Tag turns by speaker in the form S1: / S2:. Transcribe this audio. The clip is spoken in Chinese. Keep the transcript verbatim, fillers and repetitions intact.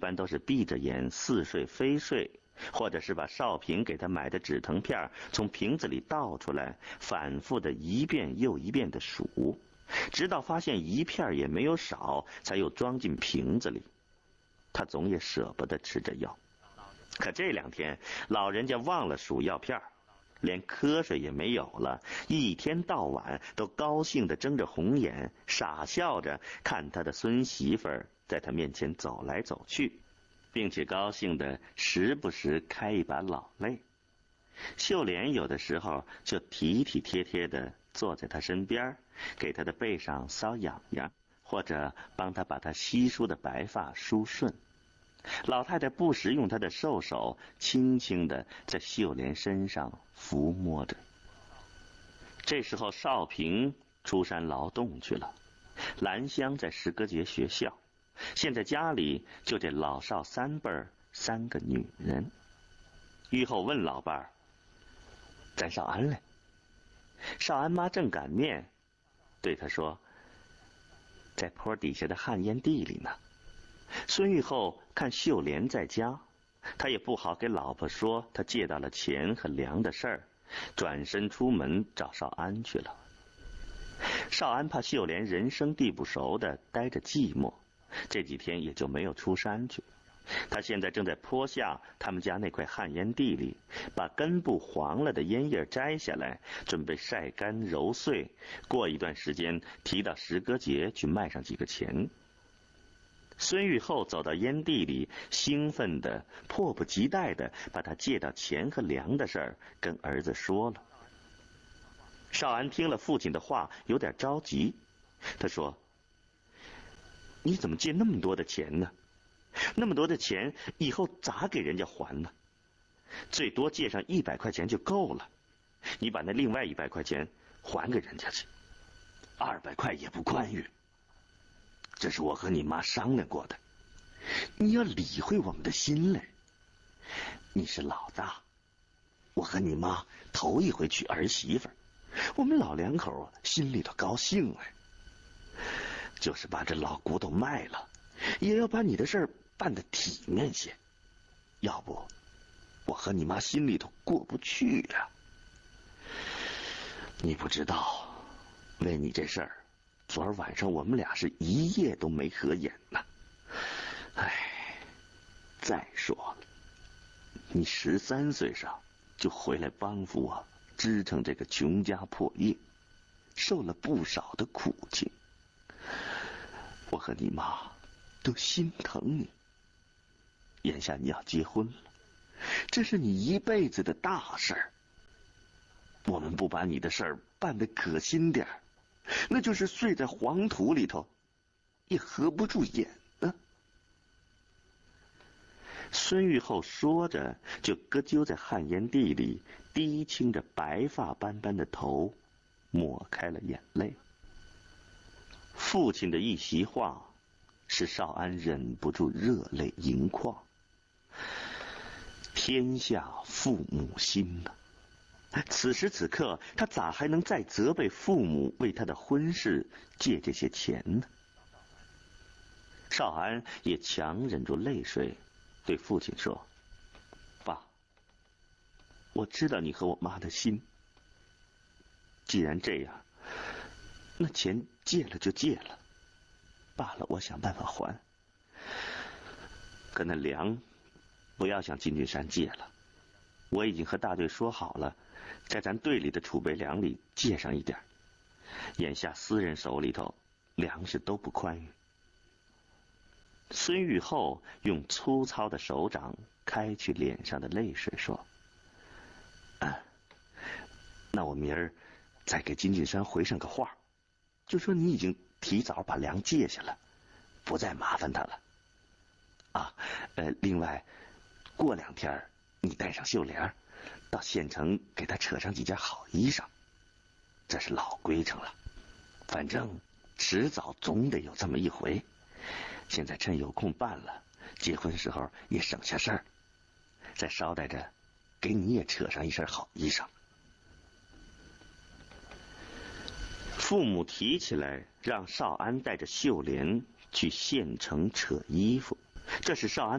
S1: 般都是闭着眼似睡非睡，或者是把少平给他买的止疼片从瓶子里倒出来，反复的一遍又一遍的数，直到发现一片也没有少，才又装进瓶子里。他总也舍不得吃这药。可这两天老人家忘了数药片，连瞌睡也没有了，一天到晚都高兴地睁着红眼，傻笑着看他的孙媳妇儿在他面前走来走去，并且高兴地时不时开一把老泪。秀莲有的时候就体体贴贴地坐在他身边，给他的背上搔痒痒，或者帮他把他稀疏的白发梳顺。老太太不时用她的瘦手轻轻地在秀莲身上抚摸着。这时候少平出山劳动去了，兰香在石歌节学校，现在家里就这老少三辈儿三个女人。玉后问老伴儿：“咱少安嘞？”少安妈正擀面，对他说：“在坡底下的旱烟地里呢。”孙玉后看秀莲在家，他也不好给老婆说他借到了钱和粮的事儿，转身出门找少安去了。少安怕秀莲人生地不熟的待着寂寞，这几天也就没有出山去。他现在正在坡下他们家那块旱烟地里，把根部黄了的烟叶摘下来，准备晒干揉碎，过一段时间提到石歌节去卖上几个钱。孙玉后走到烟地里，兴奋的迫不及待的把他借到钱和粮的事儿跟儿子说了。少安听了父亲的话，有点着急。他说：“你怎么借那么多的钱呢？那么多的钱以后咋给人家还呢？最多借上一百块钱就够了，你把那另外一百块钱还给人家去。二百块也不宽裕，这是我和你妈商量过的，你要理会我们的心嘞。你是老大，我和你妈头一回娶儿媳妇，我们老两口心里头高兴哎。就是把这老骨头卖了，也要把你的事儿办得体面些，要不我和你妈心里头过不去呀、啊。你不知道，为你这事儿，昨儿晚上我们俩是一夜都没合眼呢。唉，再说了，你十三岁上就回来帮扶我支撑这个穷家破业，受了不少的苦情，我和你妈都心疼你。眼下你要结婚了，这是你一辈子的大事儿，我们不把你的事儿办得可心点儿，那就是睡在黄土里头也合不住眼呢。孙玉后说着，就咯啾在旱烟地里，低倾着白发斑斑的头，抹开了眼泪。父亲的一席话，使少安忍不住热泪盈眶。天下父母心呐、啊！此时此刻，他咋还能再责备父母为他的婚事借这些钱呢？少安也强忍住泪水，对父亲说：“爸，我知道你和我妈的心。既然这样，那钱借了就借了，罢了，我想办法还。可那粮，不要向金俊山借了，我已经和大队说好了，在咱队里的储备粮里借上一点。眼下私人手里头粮食都不宽裕。”孙玉后用粗糙的手掌开去脸上的泪水，说：“啊，那我明儿再给金俊山回上个话，就说你已经提早把粮借下了，不再麻烦他了。啊，呃，另外过两天你带上秀莲到县城给他扯上几件好衣裳，这是老规程了，反正迟早总得有这么一回。现在趁有空办了，结婚时候也省下事儿，再捎带着给你也扯上一身好衣裳。”父母提起来让少安带着秀莲去县城扯衣服，这是少安